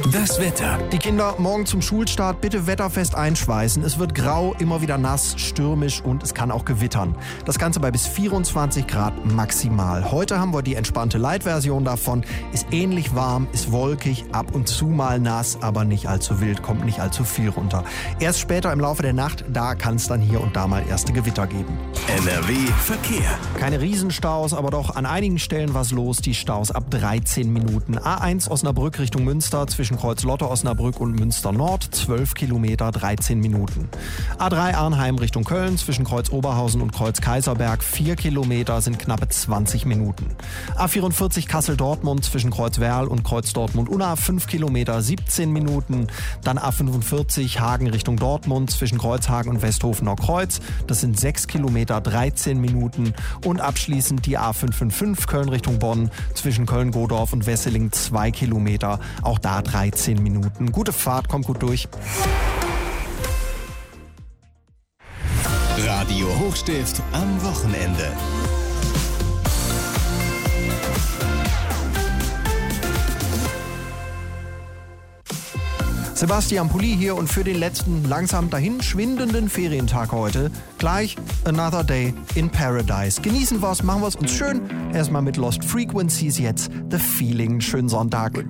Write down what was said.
Das Wetter. Die Kinder morgen zum Schulstart bitte wetterfest einschweißen. Es wird grau, immer wieder nass, stürmisch und es kann auch gewittern. Das Ganze bei bis 24 Grad maximal. Heute haben wir die entspannte Light-Version davon. Ist ähnlich warm, ist wolkig, ab und zu mal nass, aber nicht allzu wild, kommt nicht allzu viel runter. Erst später im Laufe der Nacht, da kann es dann hier und da mal erste Gewitter geben. NRW Verkehr. Keine Riesenstaus, aber doch an einigen Stellen was los. Die Staus ab 13 Minuten. A1 Osnabrück Richtung Münster zwischen Kreuz Lotte Osnabrück und Münster Nord 12 Kilometer 13 Minuten. A3 Arnheim Richtung Köln zwischen Kreuz Oberhausen und Kreuz Kaiserberg 4 Kilometer sind knappe 20 Minuten. A44 Kassel Dortmund zwischen Kreuz Werl und Kreuz Dortmund Unna 5 Kilometer 17 Minuten. Dann A45 Hagen Richtung Dortmund zwischen Kreuzhagen und Westhofener Kreuz. Das sind 6 Kilometer 13 Minuten. Und abschließend die A555 Köln Richtung Bonn zwischen Köln-Godorf und Wesseling 2 Kilometer. Auch da 13 Minuten. Gute Fahrt, kommt gut durch. Radio Hochstift am Wochenende. Sebastian Pulli hier und für den letzten langsam dahin schwindenden Ferientag heute gleich Another Day in Paradise. Genießen wir's, machen wir's uns schön. Erstmal mit Lost Frequencies jetzt The Feeling. Schönen Sonntag.